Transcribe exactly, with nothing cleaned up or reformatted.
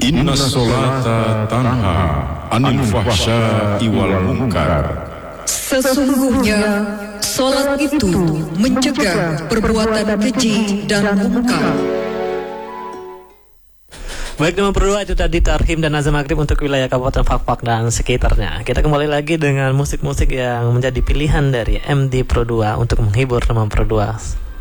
Inna sholata tanha anil fahsya'i wal munkar. Sesungguhnya salat itu mencegah perbuatan keji dan mungkar. Baik, nomor berdua itu tadi Tarhim dan Azam Maghrib untuk wilayah Kabupaten Fakfak dan sekitarnya. Kita kembali lagi dengan musik-musik yang menjadi pilihan dari M D Pro dua untuk menghibur teman Pro dua